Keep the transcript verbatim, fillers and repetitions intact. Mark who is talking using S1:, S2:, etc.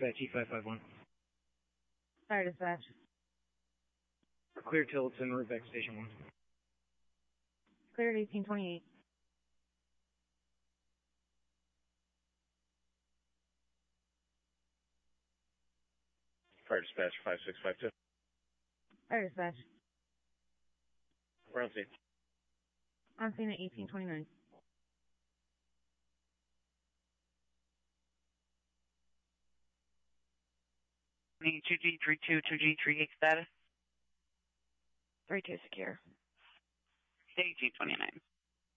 S1: dispatch E five five one.
S2: Fire dispatch.
S1: Clear till it's en route back to station one.
S2: Clear at eighteen twenty-eight.
S3: Fire dispatch five six five two.
S2: Fire dispatch.
S3: We're on scene.
S2: On scene at eighteen twenty-nine.
S4: two G three two, two G three eight status.
S2: three two secure.
S4: eighteen twenty-nine.